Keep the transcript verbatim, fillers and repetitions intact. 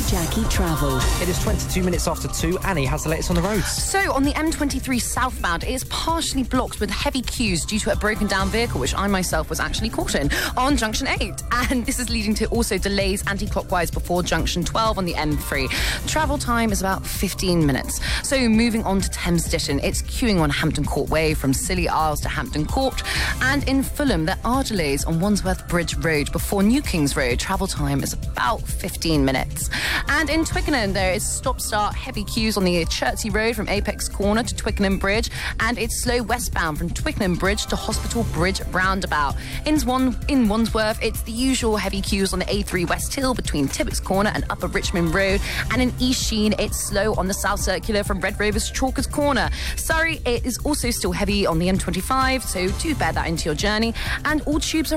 Jackie Travel. It is twenty-two minutes after two. Annie has the latest on the roads. So, on the M twenty-three southbound, it is partially blocked with heavy queues due to a broken down vehicle, which I myself was actually caught in, on Junction eight. And this is leading to also delays anti-clockwise before Junction twelve on the M three. Travel time is about fifteen minutes. So, moving on to Thames Ditton, it's queuing on Hampton Court Way from Scilly Isles to Hampton Court. And in Fulham, there are delays on Wandsworth Bridge Road before New Kings Road. Travel time is about fifteen minutes. And in Twickenham, there is stop-start heavy queues on the Chertsey Road from Apex Corner to Twickenham Bridge, and it's slow westbound from Twickenham Bridge to Hospital Bridge roundabout. In, Swan, in Wandsworth, it's the usual heavy queues on the A three West Hill between Tibbets Corner and Upper Richmond Road, and in East Sheen, it's slow on the South Circular from Red Rovers to Chalkers Corner. Surrey, it is also still heavy on the M twenty-five, so do bear that into your journey, and all tubes are